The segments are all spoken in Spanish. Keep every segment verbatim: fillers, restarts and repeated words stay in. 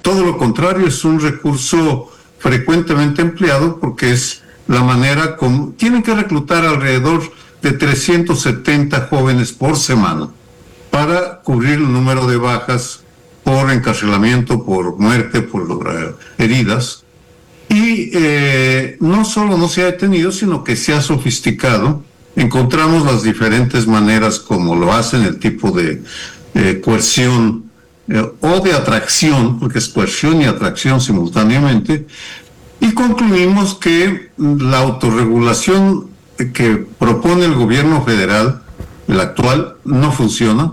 todo lo contrario, es un recurso frecuentemente empleado porque es la manera como tienen que reclutar alrededor de trescientos setenta jóvenes por semana para cubrir el número de bajas por encarcelamiento, por muerte, por uh, heridas. Y eh, no solo no se ha detenido, sino que se ha sofisticado. Encontramos las diferentes maneras como lo hacen, el tipo de eh, coerción eh, o de atracción, porque es coerción y atracción simultáneamente, y concluimos que la autorregulación que propone el gobierno federal, el actual, no funciona,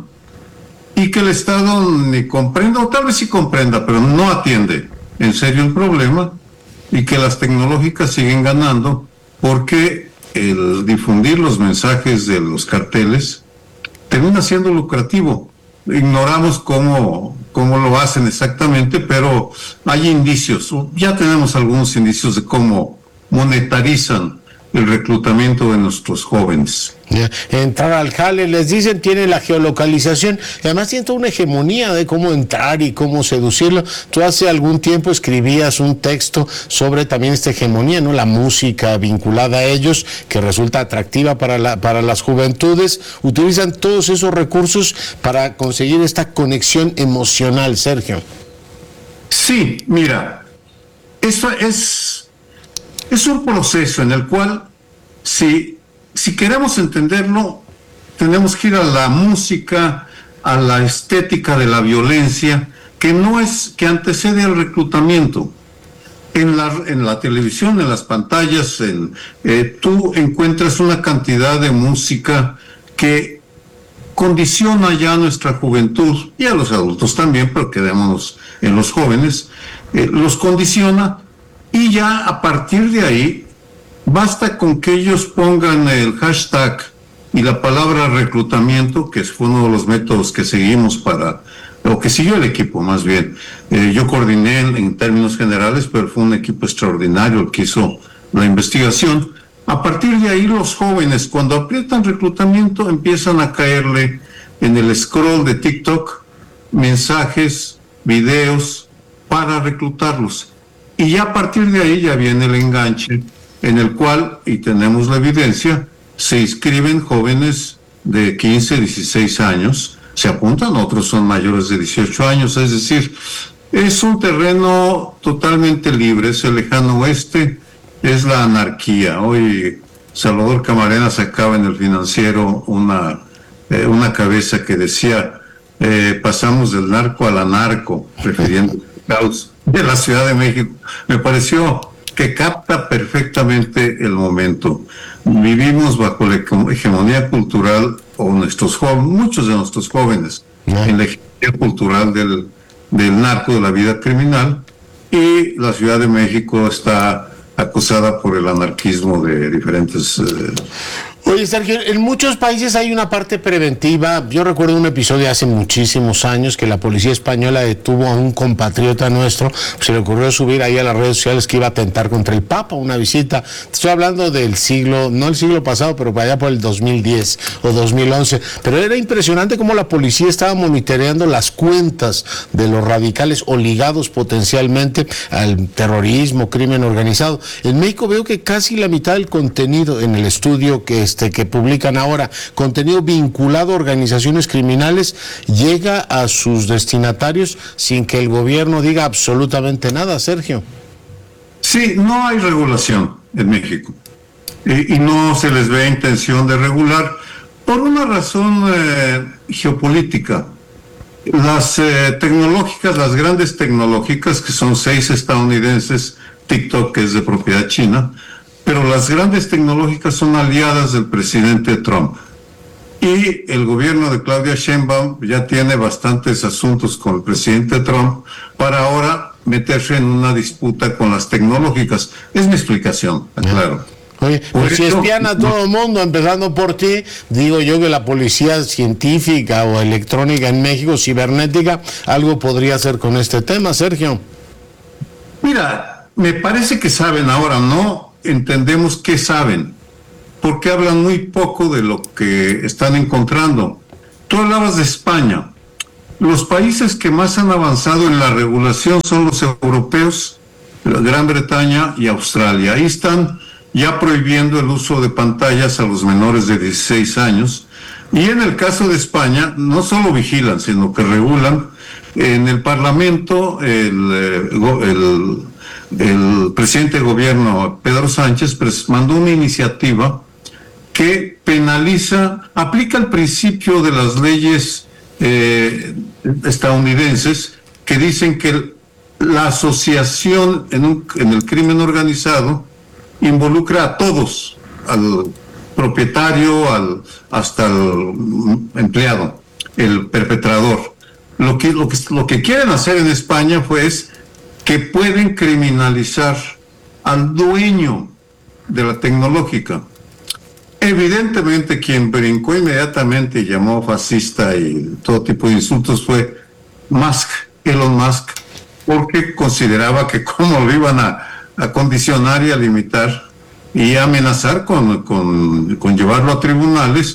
y que el Estado ni comprenda, o tal vez sí comprenda, pero no atiende en serio el problema, y que las tecnológicas siguen ganando porque el difundir los mensajes de los carteles termina siendo lucrativo. Ignoramos cómo, cómo lo hacen exactamente, pero hay indicios, ya tenemos algunos indicios de cómo monetarizan el reclutamiento de nuestros jóvenes. Ya, entrar al jale, les dicen, tiene la geolocalización, y además tiene toda una hegemonía de cómo entrar y cómo seducirlo. Tú hace algún tiempo escribías un texto sobre también esta hegemonía, ¿no? La música vinculada a ellos, que resulta atractiva para la, para las juventudes. Utilizan todos esos recursos para conseguir esta conexión emocional, Sergio. Sí, mira, eso es, es un proceso en el cual, si Si queremos entenderlo, tenemos que ir a la música, a la estética de la violencia, que no es, que antecede al reclutamiento. En la, en la televisión, en las pantallas, en, eh, tú encuentras una cantidad de música que condiciona ya a nuestra juventud, y a los adultos también, pero quedémonos en los jóvenes, eh, los condiciona, y ya a partir de ahí, basta con que ellos pongan el hashtag y la palabra reclutamiento, que fue uno de los métodos que seguimos para, o que siguió el equipo más bien. Eh, yo coordiné en, en términos generales, pero fue un equipo extraordinario el que hizo la investigación. A partir de ahí los jóvenes, cuando aprietan reclutamiento, empiezan a caerle en el scroll de TikTok mensajes, videos para reclutarlos. Y ya a partir de ahí ya viene el enganche, en el cual, y tenemos la evidencia, se inscriben jóvenes de quince, dieciséis años, se apuntan, otros son mayores de dieciocho años, es decir, es un terreno totalmente libre, es el lejano oeste, es la anarquía. Hoy Salvador Camarena sacaba en el Financiero una, eh, una cabeza que decía, eh, pasamos del narco al anarco, refiriendo al caos de la Ciudad de México. Me pareció que capta perfectamente el momento. Vivimos bajo la hegemonía cultural, o nuestros jóvenes, muchos de nuestros jóvenes, yeah. en la hegemonía cultural del, del narco, de la vida criminal, y la Ciudad de México está acosada por el anarquismo de diferentes... Eh, Oye, Sergio, en muchos países hay una parte preventiva. Yo recuerdo un episodio hace muchísimos años que la policía española detuvo a un compatriota nuestro. Se le ocurrió subir ahí a las redes sociales que iba a atentar contra el Papa, una visita. Estoy hablando del siglo, no el siglo pasado, pero para allá por el dos mil diez o dos mil once. Pero era impresionante cómo la policía estaba monitoreando las cuentas de los radicales o ligados potencialmente al terrorismo, crimen organizado. En México veo que casi la mitad del contenido en el estudio que Este, que publican ahora, contenido vinculado a organizaciones criminales, llega a sus destinatarios sin que el gobierno diga absolutamente nada, Sergio. Sí, no hay regulación en México y, y no se les ve intención de regular por una razón eh, geopolítica. Las eh, tecnológicas, las grandes tecnológicas, que son seis estadounidenses, TikTok, que es de propiedad china, pero las grandes tecnológicas son aliadas del presidente Trump. Y el gobierno de Claudia Sheinbaum ya tiene bastantes asuntos con el presidente Trump para ahora meterse en una disputa con las tecnológicas. Es mi explicación, claro. Oye, pues si espían a todo el mundo, empezando por ti, digo yo que la policía científica o electrónica en México, cibernética, algo podría hacer con este tema, Sergio. Mira, me parece que saben ahora, ¿no? Entendemos qué saben, porque hablan muy poco de lo que están encontrando. Tú hablabas de España. los países que más han avanzado en la regulación son los europeos, Gran Bretaña y Australia. Ahí están ya prohibiendo el uso de pantallas a los menores de dieciséis años. Y en el caso de España, no solo vigilan, sino que regulan. En el Parlamento, el, el, el presidente de gobierno, Pedro Sánchez, mandó una iniciativa que penaliza, aplica el principio de las leyes eh, estadounidenses que dicen que la asociación en, un, en el crimen organizado involucra a todos, al propietario, al, hasta el empleado, el perpetrador. Lo que, lo que, lo que quieren hacer en España fue es que pueden criminalizar al dueño de la tecnológica. Evidentemente quien brincó inmediatamente y llamó fascista y todo tipo de insultos fue Musk, Elon Musk, porque consideraba que cómo lo iban a, a condicionar y a limitar y a amenazar con, con, con llevarlo a tribunales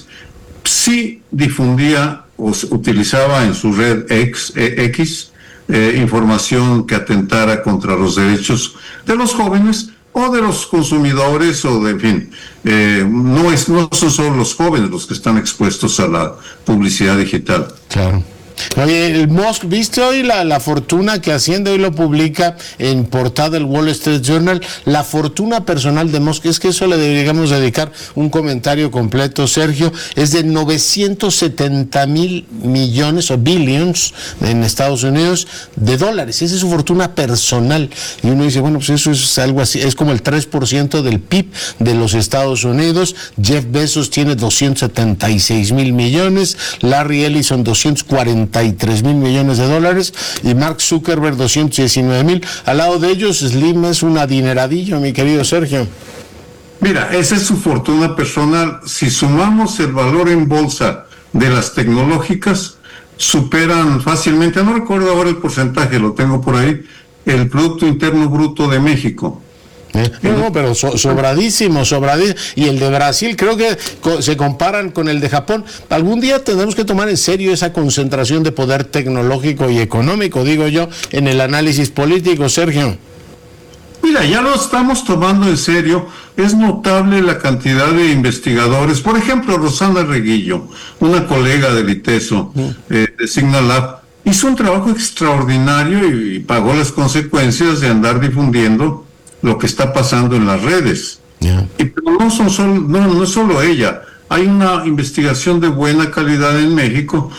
si difundía o utilizaba en su red X, X eh, información que atentara contra los derechos de los jóvenes o de los consumidores, o de, en fin, eh, no, es, no son solo los jóvenes los que están expuestos a la publicidad digital. Claro. Oye, el Musk, ¿viste hoy la, la fortuna que Hacienda hoy lo publica en portada del Wall Street Journal? La fortuna personal de Musk, es que eso le deberíamos dedicar un comentario completo, Sergio, es de novecientos setenta mil millones o billions en Estados Unidos de dólares. Esa es su fortuna personal. Y uno dice, bueno, pues eso es algo así, es como el tres por ciento del P I B de los Estados Unidos. Jeff Bezos tiene doscientos setenta y seis mil millones, Larry Ellison doscientos cuarenta y tres mil millones de dólares y Mark Zuckerberg doscientos diecinueve mil. Al lado de ellos, Slim es un adineradillo, mi querido Sergio. Mira, esa es su fortuna personal. Si sumamos el valor en bolsa de las tecnológicas, superan fácilmente, no recuerdo ahora el porcentaje, lo tengo por ahí, el Producto Interno Bruto de México. ¿Eh? No, no, pero so, sobradísimo, sobradísimo. Y el de Brasil creo que co se comparan con el de Japón. Algún día tendremos que tomar en serio esa concentración de poder tecnológico y económico, digo yo, en el análisis político, Sergio. Mira, ya lo estamos tomando en serio. Es notable la cantidad de investigadores. Por ejemplo, Rosana Reguillo, una colega del ITESO, mm. eh, de Signal Lab, hizo un trabajo extraordinario y, y pagó las consecuencias de andar difundiendo lo que está pasando en las redes. Yeah. Y pero no son solo, no, no es solo ella. Hay una investigación de buena calidad en México.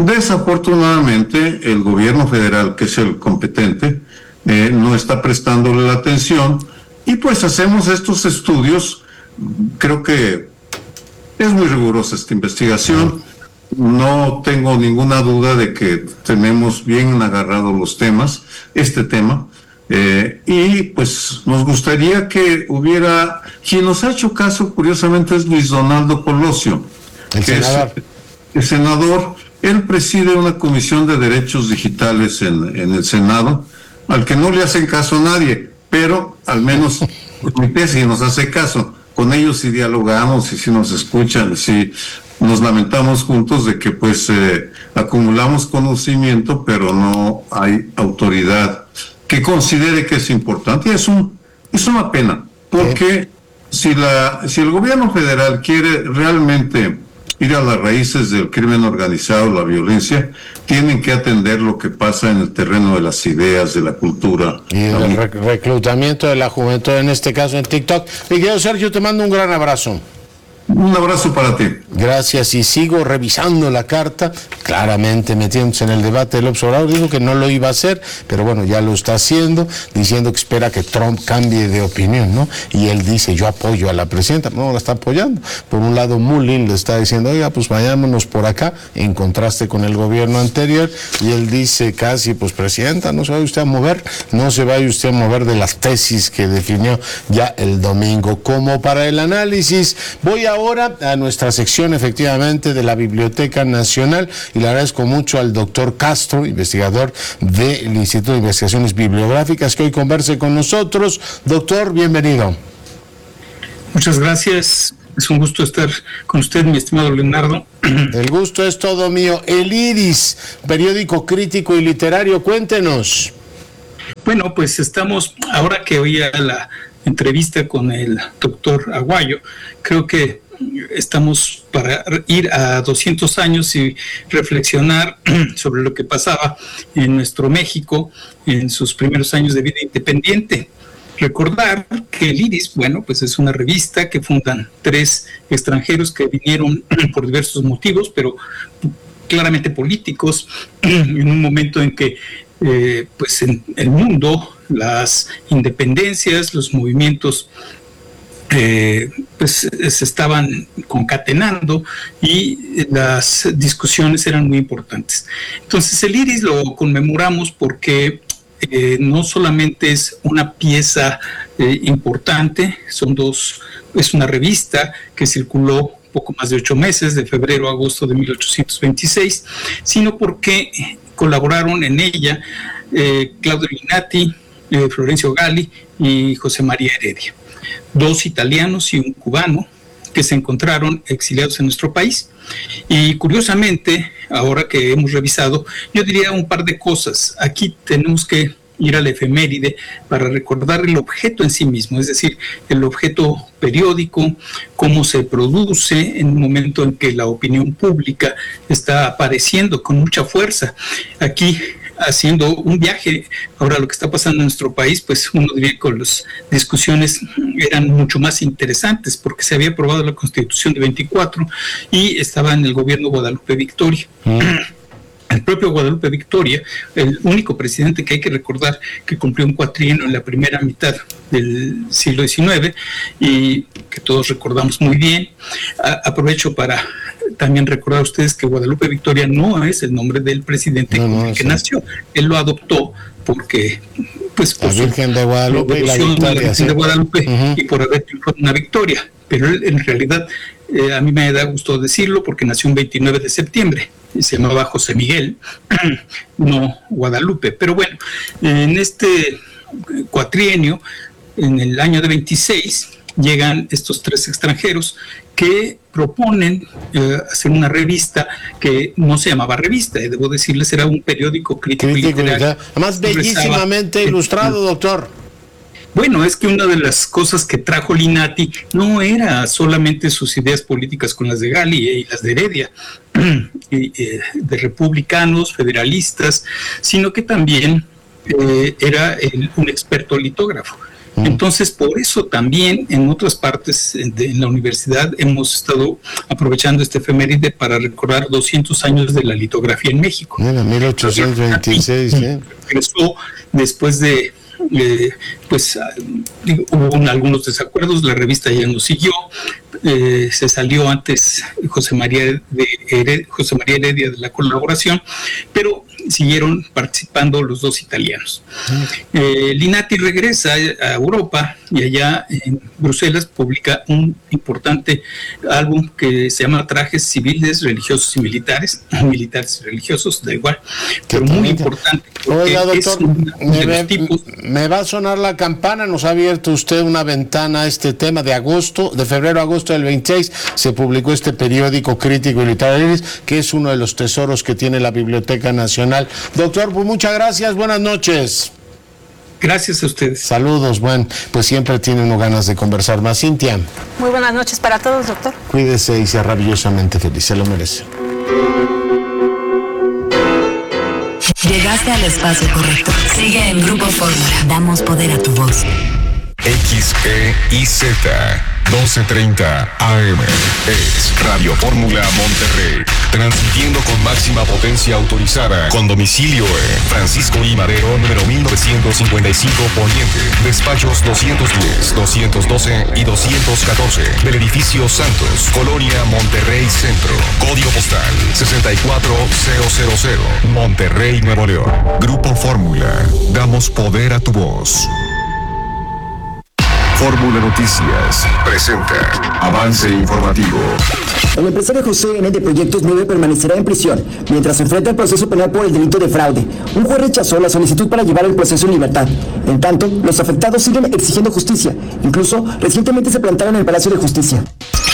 Desafortunadamente, el gobierno federal, que es el competente, eh, no está prestándole la atención. Y pues hacemos estos estudios. Creo que es muy rigurosa esta investigación. No tengo ninguna duda de que tenemos bien agarrados los temas, este tema. Eh, y pues nos gustaría que hubiera, quien nos ha hecho caso curiosamente es Luis Donaldo Colosio, el que senador. es el senador. Él preside una comisión de derechos digitales en, en el Senado, al que no le hacen caso a nadie, pero al menos el comité sí nos hace caso. Con ellos sí dialogamos y sí nos escuchan, sí nos lamentamos juntos de que pues eh, acumulamos conocimiento, pero no hay autoridad que considere que es importante. Y es un es una pena, porque si la si el gobierno federal quiere realmente ir a las raíces del crimen organizado, la violencia, tienen que atender lo que pasa en el terreno de las ideas, de la cultura. Y el rec reclutamiento de la juventud, en este caso en TikTok. Mi querido Sergio, te mando un gran abrazo. Un abrazo para ti. Gracias, y sigo revisando la carta, claramente metiéndose en el debate del observador. Dijo que no lo iba a hacer, pero bueno, ya lo está haciendo, diciendo que espera que Trump cambie de opinión, ¿no? Y él dice, yo apoyo a la presidenta. No, la está apoyando. Por un lado, Mullin le está diciendo, oiga, pues vayámonos por acá, en contraste con el gobierno anterior, y él dice casi, pues presidenta, no se vaya usted a mover, no se vaya usted a mover de las tesis que definió ya el domingo. Como para el análisis, voy a ahora a nuestra sección efectivamente de la Biblioteca Nacional, y le agradezco mucho al doctor Castro, investigador del Instituto de Investigaciones Bibliográficas, que hoy converse con nosotros. Doctor, bienvenido. Muchas gracias. Es un gusto estar con usted, mi estimado Leonardo. El gusto es todo mío. El Iris, periódico crítico y literario, cuéntenos. Bueno, pues estamos, ahora que oía la entrevista con el doctor Aguayo, creo que estamos para ir a doscientos años y reflexionar sobre lo que pasaba en nuestro México en sus primeros años de vida independiente. Recordar que el Iris, bueno, pues es una revista que fundan tres extranjeros que vinieron por diversos motivos, pero claramente políticos, en un momento en que eh, pues en el mundo las independencias, los movimientos Eh, pues se estaban concatenando y las discusiones eran muy importantes. Entonces el Iris lo conmemoramos porque eh, no solamente es una pieza eh, importante, son dos, es una revista que circuló poco más de ocho meses, de febrero a agosto de mil ochocientos veintiséis, sino porque colaboraron en ella eh, Claudio Linati, eh, Florencio Gali y José María Heredia, dos italianos y un cubano que se encontraron exiliados en nuestro país. Y curiosamente, ahora que hemos revisado, yo diría un par de cosas. Aquí tenemos que ir a la efeméride para recordar el objeto en sí mismo, es decir, el objeto periódico, cómo se produce en un momento en que la opinión pública está apareciendo con mucha fuerza. Aquí, haciendo un viaje, ahora lo que está pasando en nuestro país, pues uno diría que las discusiones eran mucho más interesantes porque se había aprobado la Constitución de veinticuatro y estaba en el gobierno Guadalupe Victoria. Mm. El propio Guadalupe Victoria, el único presidente que hay que recordar que cumplió un cuatrienio en la primera mitad del siglo diecinueve y que todos recordamos muy bien. A- aprovecho para también recordar a ustedes que Guadalupe Victoria no es el nombre del presidente no, no, que sí. nació. Él lo adoptó porque, pues, por la Virgen de Guadalupe y la Victoria, la Virgen sí. de Guadalupe uh-huh. y por haber triunfado una victoria. Pero él, en realidad, eh, a mí me da gusto decirlo porque nació un veintinueve de septiembre. Y se llamaba José Miguel, no Guadalupe. Pero bueno, en este cuatrienio, en el año de veintiséis, llegan estos tres extranjeros que proponen eh, hacer una revista que no se llamaba revista, eh, debo decirles, era un periódico crítico, crítico y literario. Además, bellísimamente en, ilustrado, doctor. Bueno, es que una de las cosas que trajo Linati no era solamente sus ideas políticas con las de Gali y las de Heredia, de republicanos, federalistas, sino que también eh, era el, un experto litógrafo. Entonces, por eso también en otras partes de en la universidad hemos estado aprovechando este efeméride para recordar doscientos años de la litografía en México. Bueno, mil ochocientos veintiséis, ¿eh? Regresó después de Eh, pues digo, hubo un, algunos desacuerdos, la revista ya no siguió, eh, se salió antes José María de Heredia, José María Heredia de la colaboración, pero siguieron participando los dos italianos. Eh, Linati regresa a Europa y allá en Bruselas publica un importante álbum que se llama Trajes Civiles, Religiosos y Militares, militares y religiosos, da igual, pero muy importante. Oiga, doctor, me, ve, tipos, me va a sonar la campana, nos ha abierto usted una ventana a este tema de agosto, de febrero a agosto del veintiséis, se publicó este periódico crítico y literario, que es uno de los tesoros que tiene la Biblioteca Nacional. Doctor, pues muchas gracias, buenas noches. Gracias a ustedes. Saludos, bueno, pues siempre tiene uno ganas de conversar más. Cintia. Muy buenas noches para todos, doctor. Cuídese y sea maravillosamente feliz, se lo merece. Llegaste al espacio correcto. Sigue en Grupo Fórmula. Damos poder a tu voz. X E I Z doce treinta A M es Radio Fórmula Monterrey, transmitiendo con máxima potencia autorizada, con domicilio en Francisco I. Madero, número mil novecientos cincuenta y cinco Poniente, despachos doscientos diez, doscientos doce y doscientos catorce, del edificio Santos, Colonia Monterrey Centro, código postal sesenta y cuatro mil, Monterrey, Nuevo León. Grupo Fórmula, damos poder a tu voz. Fórmula Noticias presenta avance informativo. El empresario José N. de Proyectos nueve permanecerá en prisión mientras se enfrenta al proceso penal por el delito de fraude. Un juez rechazó la solicitud para llevar el proceso en libertad. En tanto, los afectados siguen exigiendo justicia. Incluso, recientemente se plantaron en el Palacio de Justicia.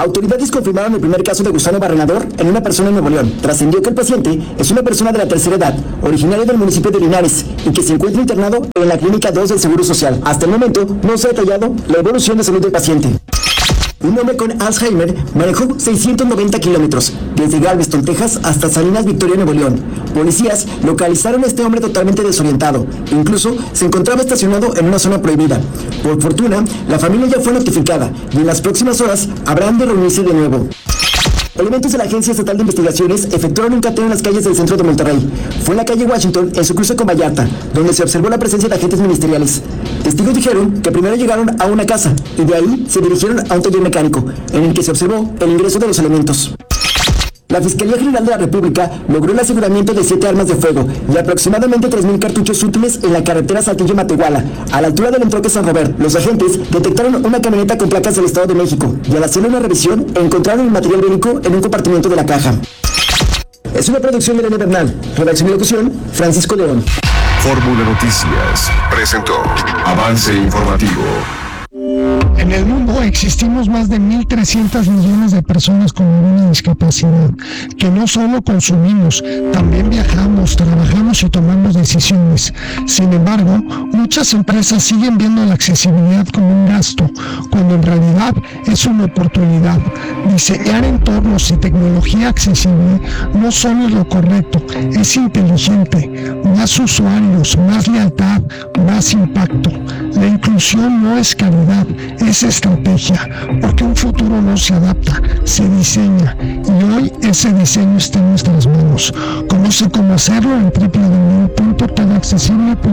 Autoridades confirmaron el primer caso de gusano barrenador en una persona en Nuevo León. Trascendió que el paciente es una persona de la tercera edad, originario del municipio de Linares, y que se encuentra internado en la Clínica dos del Seguro Social. Hasta el momento no se ha detallado la evolución de salud del paciente. Un hombre con Alzheimer manejó seiscientos noventa kilómetros, desde Galveston, Texas, hasta Salinas, Victoria, Nuevo León. Policías localizaron a este hombre totalmente desorientado. Incluso se encontraba estacionado en una zona prohibida. Por fortuna, la familia ya fue notificada y en las próximas horas habrán de reunirse de nuevo. Elementos de la Agencia Estatal de Investigaciones efectuaron un cateo en las calles del centro de Monterrey. Fue en la calle Washington, en su cruce con Vallarta, donde se observó la presencia de agentes ministeriales. Testigos dijeron que primero llegaron a una casa y de ahí se dirigieron a un taller mecánico, en el que se observó el ingreso de los elementos. La Fiscalía General de la República logró el aseguramiento de siete armas de fuego y aproximadamente tres mil cartuchos útiles en la carretera Saltillo-Matehuala, a la altura del entronque San Robert. Los agentes detectaron una camioneta con placas del Estado de México y al hacer una revisión encontraron el material bélico en un compartimento de la caja. Es una producción de Elena Bernal. Redacción y locución, Francisco León. Fórmula Noticias presentó Avance Informativo. En el mundo existimos más de mil trescientos millones de personas con alguna discapacidad, que no solo consumimos, también viajamos, trabajamos y tomamos decisiones. Sin embargo, muchas empresas siguen viendo la accesibilidad como un gasto, cuando en realidad es una oportunidad. Diseñar entornos y tecnología accesible no solo es lo correcto, es inteligente. Más usuarios, más lealtad, más impacto. La inclusión no es calidad, es estrategia, porque un futuro no se adapta, se diseña, y hoy ese diseño está en nuestras manos. Conoce cómo hacerlo en doble u doble u doble u punto tan accesible punto com.